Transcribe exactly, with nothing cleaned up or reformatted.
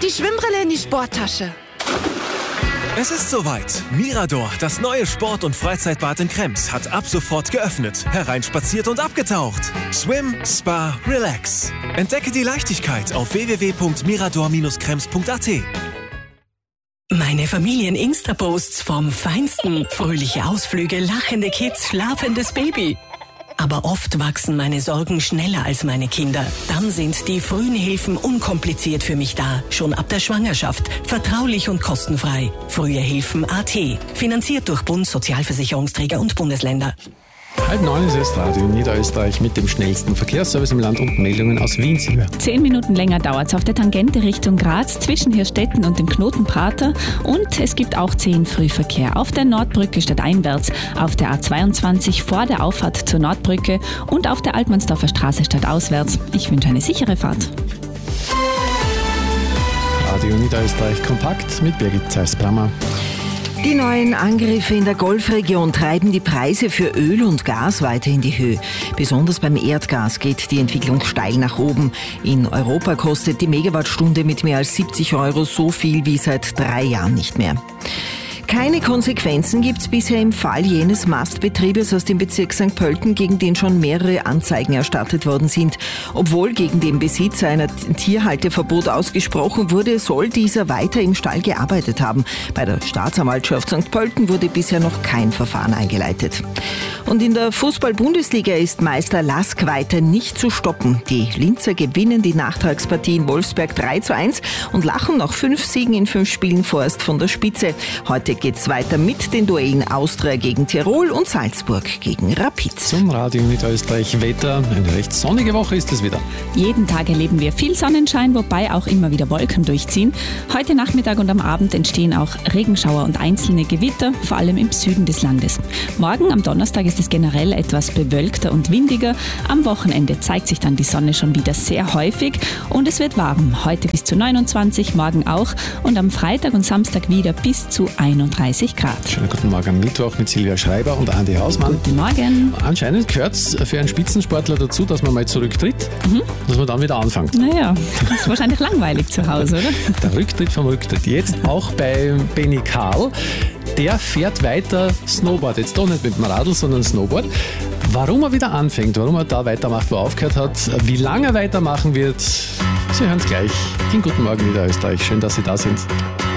die Schwimmbrille in die Sporttasche. Es ist soweit. Mirador, das neue Sport- und Freizeitbad in Krems, hat ab sofort geöffnet, hereinspaziert und abgetaucht. Swim, Spa, Relax. Entdecke die Leichtigkeit auf w w w punkt mirador Bindestrich krems punkt a t. Meine Familien-Insta-Posts vom Feinsten. Fröhliche Ausflüge, lachende Kids, schlafendes Baby. Aber oft wachsen meine Sorgen schneller als meine Kinder. Dann sind die frühen Hilfen unkompliziert für mich da. Schon ab der Schwangerschaft. Vertraulich und kostenfrei. Frühe Hilfen Punkt a t. Finanziert durch Bund, Sozialversicherungsträger und Bundesländer. Halb neun ist es, Radio Niederösterreich mit dem schnellsten Verkehrsservice im Land und Meldungen aus Wien, Silvia. Zehn Minuten länger dauert es auf der Tangente Richtung Graz zwischen Hirstetten und dem Knoten Prater. Und es gibt auch zehn Frühverkehr auf der Nordbrücke stadteinwärts, auf der A zweiundzwanzig vor der Auffahrt zur Nordbrücke und auf der Altmannsdorfer Straße stadtauswärts. Ich wünsche eine sichere Fahrt. Radio Niederösterreich kompakt mit Birgit Zeiss-Brammer. Die neuen Angriffe in der Golfregion treiben die Preise für Öl und Gas weiter in die Höhe. Besonders beim Erdgas geht die Entwicklung steil nach oben. In Europa kostet die Megawattstunde mit mehr als siebzig Euro so viel wie seit drei Jahren nicht mehr. Keine Konsequenzen gibt es bisher im Fall jenes Mastbetriebes aus dem Bezirk Sankt Pölten, gegen den schon mehrere Anzeigen erstattet worden sind. Obwohl gegen den Besitzer ein Tierhalteverbot ausgesprochen wurde, soll dieser weiter im Stall gearbeitet haben. Bei der Staatsanwaltschaft Sankt Pölten wurde bisher noch kein Verfahren eingeleitet. Und in der Fußball-Bundesliga ist Meister Lask weiter nicht zu stoppen. Die Linzer gewinnen die Nachtragspartie in Wolfsberg drei zu eins und lachen nach fünf Siegen in fünf Spielen vorerst von der Spitze. Heute geht's weiter mit den Duellen Austria gegen Tirol und Salzburg gegen Rapid. Zum Radio Niederösterreich Wetter. Eine recht sonnige Woche ist es wieder. Jeden Tag erleben wir viel Sonnenschein, wobei auch immer wieder Wolken durchziehen. Heute Nachmittag und am Abend entstehen auch Regenschauer und einzelne Gewitter, vor allem im Süden des Landes. Morgen am Donnerstag ist es generell etwas bewölkter und windiger. Am Wochenende zeigt sich dann die Sonne schon wieder sehr häufig und es wird warm. Heute bis zu neunundzwanzig, morgen auch und am Freitag und Samstag wieder bis zu einunddreißig Grad. Schönen guten Morgen am Mittwoch mit Silvia Schreiber und Andi Hausmann. Guten Morgen. Anscheinend gehört es für einen Spitzensportler dazu, dass man mal zurücktritt, mhm. dass man dann wieder anfängt. Naja, das ist wahrscheinlich langweilig zu Hause, oder? Der Rücktritt vom Rücktritt. Jetzt auch bei Benny Karl. Der fährt weiter Snowboard. Jetzt doch nicht mit dem Radl, sondern Snowboard. Warum er wieder anfängt, warum er da weitermacht, wo er aufgehört hat, wie lange er weitermachen wird, Sie hören es gleich in Guten Morgen Niederösterreich. Schön, dass Sie da sind.